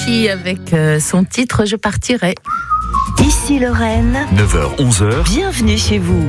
Zazie avec son titre « Je partirai ». Ici Lorraine, 9h-11h, bienvenue chez vous.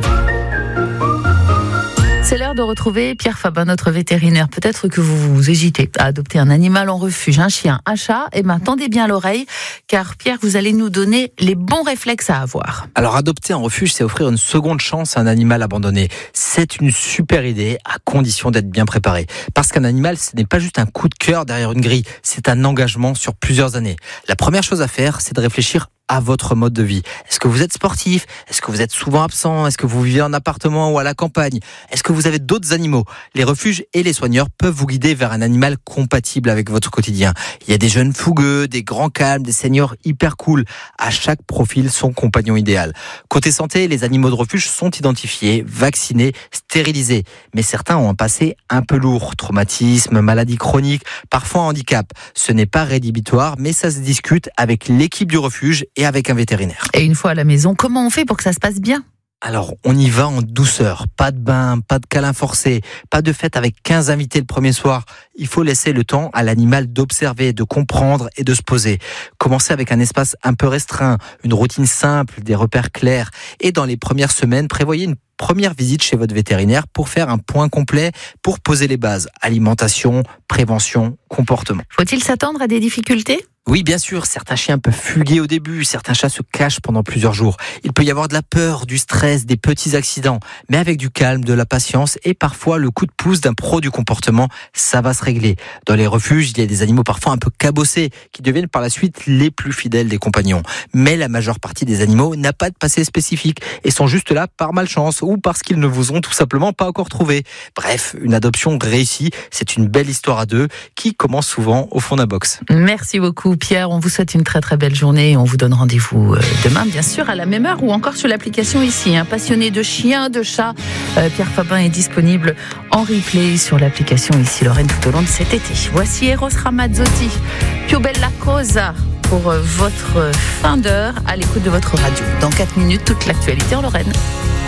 C'est l'heure de retrouver Pierre Fabin, notre vétérinaire. Peut-être que vous hésitez à adopter un animal en refuge, un chien, un chat. Eh bien, tendez bien l'oreille, car Pierre, vous allez nous donner les bons réflexes à avoir. Alors, adopter en refuge, c'est offrir une seconde chance à un animal abandonné. C'est une super idée, à condition d'être bien préparé. Parce qu'un animal, ce n'est pas juste un coup de cœur derrière une grille, c'est un engagement sur plusieurs années. La première chose à faire, c'est de réfléchir à votre mode de vie. Est-ce que vous êtes sportif? Est-ce que vous êtes souvent absent? Est-ce que vous vivez en appartement ou à la campagne? Est-ce que vous avez d'autres animaux? Les refuges et les soigneurs peuvent vous guider vers un animal compatible avec votre quotidien. Il y a des jeunes fougueux, des grands calmes, des seniors hyper cool. À chaque profil, son compagnon idéal. Côté santé, les animaux de refuge sont identifiés, vaccinés, stérilisés. Mais certains ont un passé un peu lourd. Traumatisme, maladie chronique, parfois handicap. Ce n'est pas rédhibitoire, mais ça se discute avec l'équipe du refuge et avec un vétérinaire. Et une fois à la maison, comment on fait pour que ça se passe bien ? Alors, on y va en douceur. Pas de bain, pas de câlin forcé, pas de fête avec 15 invités le premier soir. Il faut laisser le temps à l'animal d'observer, de comprendre et de se poser. Commencez avec un espace un peu restreint, une routine simple, des repères clairs. Et dans les premières semaines, prévoyez une première visite chez votre vétérinaire pour faire un point complet, pour poser les bases. Alimentation, prévention, comportement. Faut-il s'attendre à des difficultés ? Oui, bien sûr, certains chiens peuvent fuguer au début, certains chats se cachent pendant plusieurs jours. Il peut y avoir de la peur, du stress, des petits accidents, mais avec du calme, de la patience et parfois le coup de pouce d'un pro du comportement, ça va se régler. Dans les refuges, il y a des animaux parfois un peu cabossés qui deviennent par la suite les plus fidèles des compagnons. Mais la majeure partie des animaux n'a pas de passé spécifique et sont juste là par malchance ou parce qu'ils ne vous ont tout simplement pas encore trouvé. Bref, une adoption réussie, c'est une belle histoire à deux qui commence souvent au fond d'un box. Merci beaucoup Pierre, on vous souhaite une très très belle journée et on vous donne rendez-vous demain bien sûr à la même heure ou encore sur l'application ici. Passionné de chiens, de chats, Pierre Fabin est disponible en replay sur l'application ici Lorraine tout au long de cet été. Voici Eros Ramazzotti, Più bella cosa pour votre fin d'heure à l'écoute de votre radio. Dans 4 minutes, toute l'actualité en Lorraine.